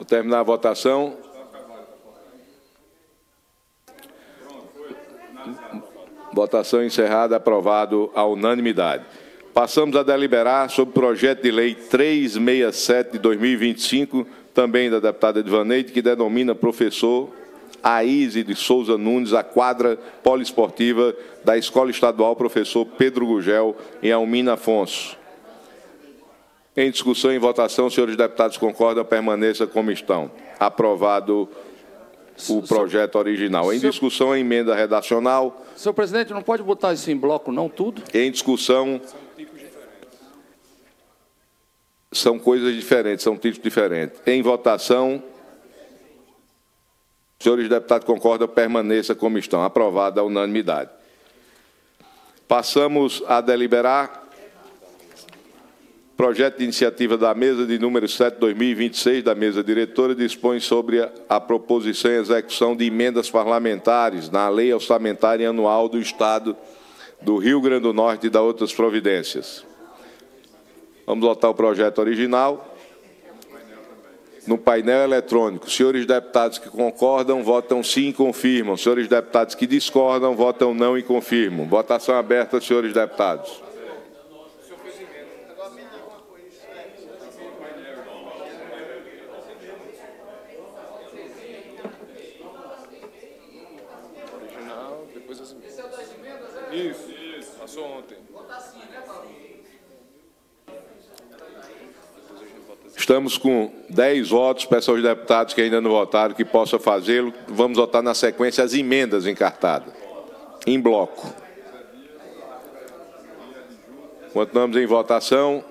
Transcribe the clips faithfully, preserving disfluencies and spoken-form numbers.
Terminar a votação. Votação encerrada, aprovado à unanimidade. Passamos a deliberar sobre o projeto de lei trezentos e sessenta e sete de dois mil e vinte e cinco, também da deputada Edvaneide, que denomina professor Aíse de Souza Nunes a quadra poliesportiva da Escola Estadual Professor Pedro Gugel, em Almina Afonso. Em discussão e em votação, senhores deputados concordam, permaneça como estão. Aprovado o projeto original. Em discussão, a emenda redacional. Senhor presidente, não pode botar isso em bloco, não, tudo? Em discussão. São coisas diferentes, são tipos diferentes. Em votação. Senhores deputados concordam, permaneça como estão. Aprovada a unanimidade. Passamos a deliberar. Projeto de iniciativa da mesa de número sete de dois mil e vinte e seis, da mesa diretora, dispõe sobre a, a proposição e execução de emendas parlamentares na Lei Orçamentária Anual do Estado do Rio Grande do Norte e da outras providências. Vamos votar o projeto original. No painel eletrônico, senhores deputados que concordam, votam sim e confirmam. Senhores deputados que discordam, votam não e confirmam. Votação aberta, senhores deputados. Isso, isso, passou ontem. Estamos com dez votos. Peço aos deputados que ainda não votaram que possam fazê-lo. Vamos votar na sequência as emendas encartadas, em bloco. Continuamos em votação.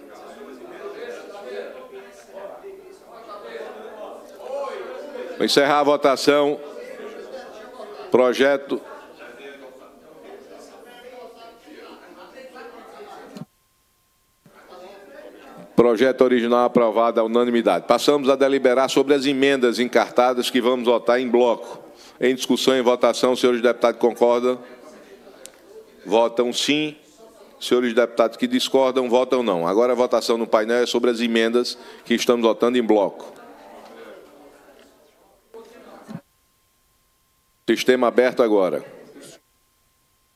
Vou encerrar a votação. Projeto... Projeto original aprovado à unanimidade. Passamos a deliberar sobre as emendas encartadas que vamos votar em bloco. Em discussão e votação, senhores deputados concordam? Votam sim. Senhores deputados que discordam, votam não. Agora a votação no painel é sobre as emendas que estamos votando em bloco. Sistema aberto agora.